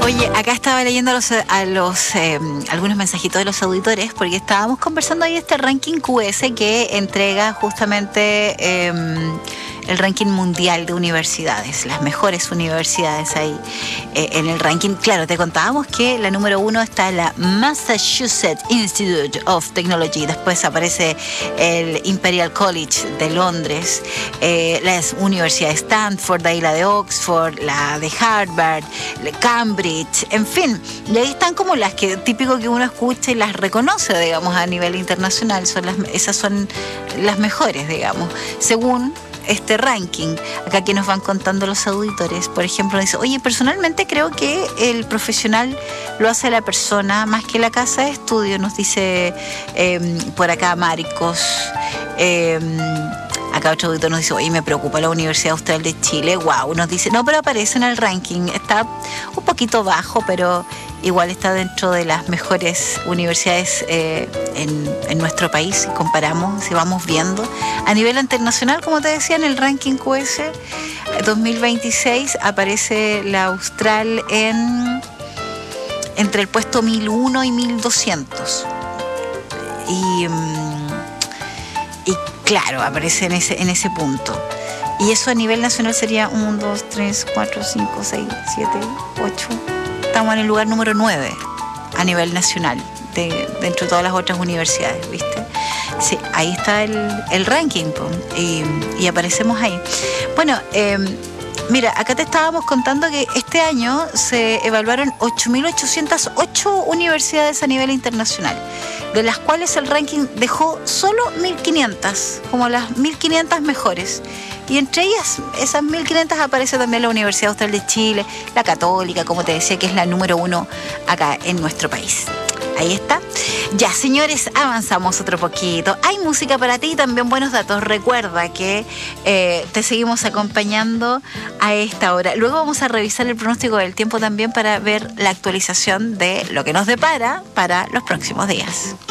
Oye, acá estaba leyendo algunos mensajitos de los auditores porque estábamos conversando ahí de este ranking QS que entrega justamente el ranking mundial de universidades, las mejores universidades ahí en el ranking. Claro, te contábamos que la número 1 está la Massachusetts Institute of Technology, después aparece el Imperial College de Londres, las universidades de Stanford, ahí la de Oxford, la de Harvard, Cambridge, en fin, y ahí están como las que típico que uno escucha y las reconoce, digamos, a nivel internacional. Esas son las mejores, digamos, según este ranking. Acá que nos van contando los auditores, por ejemplo, dice: oye, personalmente creo que el profesional lo hace la persona más que la casa de estudio, nos dice por acá Marcos. Acá otro auditor nos dice: oye, me preocupa la Universidad Austral de Chile. Wow, nos dice, no, pero aparece en el ranking, está un poquito bajo, pero igual está dentro de las mejores universidades en nuestro país, si comparamos, si vamos viendo. A nivel internacional, como te decía, en el ranking QS 2026 aparece la Austral entre el puesto 1001 y 1200. Y claro, aparece en ese punto. Y eso a nivel nacional sería 1, 2, 3, 4, 5, 6, 7, 8. Estamos en el lugar número 9 a nivel nacional, dentro de todas las otras universidades, ¿viste? Sí, ahí está el ranking, y aparecemos ahí. Bueno, mira, acá te estábamos contando que este año se evaluaron 8.808 universidades a nivel internacional, de las cuales el ranking dejó solo 1.500, como las 1.500 mejores. Y entre ellas, esas 1.500, aparece también la Universidad Austral de Chile, la Católica, como te decía, que es la número 1 acá en nuestro país. Ahí está. Ya, señores, avanzamos otro poquito. Hay música para ti y también buenos datos. Recuerda que te seguimos acompañando a esta hora. Luego vamos a revisar el pronóstico del tiempo también para ver la actualización de lo que nos depara para los próximos días.